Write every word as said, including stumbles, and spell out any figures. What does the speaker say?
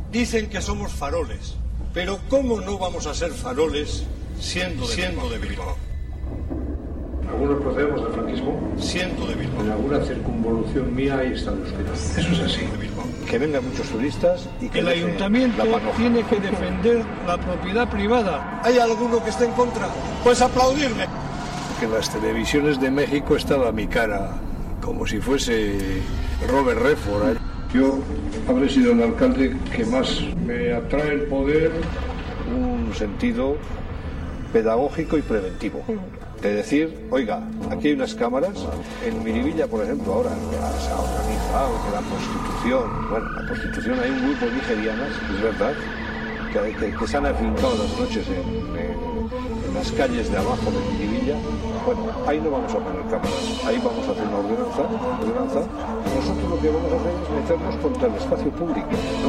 Dicen que somos faroles, pero ¿cómo no vamos a ser faroles siendo de, siendo de Bilbao? Algunos procedemos del franquismo. Siendo de Bilbao. En alguna circunvolución mía hay Estados Unidos. Eso es así. De Bilbao. Que vengan muchos turistas y que el ayuntamiento tiene que defender la propiedad privada. ¿Hay alguno que esté en contra? Pues aplaudirme. Que en las televisiones de México estaba mi cara, como si fuese Robert Redford. Yo habré sido el alcalde que más me atrae el poder. Un sentido pedagógico y preventivo. De decir, oiga, aquí hay unas cámaras, en Miribilla, por ejemplo, ahora se ha organizado que la prostitución, bueno, la prostitución, hay un grupo de nigerianas, es verdad, que, que, que se han afincado las noches en, en, en las calles de abajo de Miribilla. Bueno, ahí no vamos a poner cámaras, ahí vamos a hacer una ordenanza, ordenanza. Nosotros lo que vamos a hacer es meternos contra el espacio público, ¿no?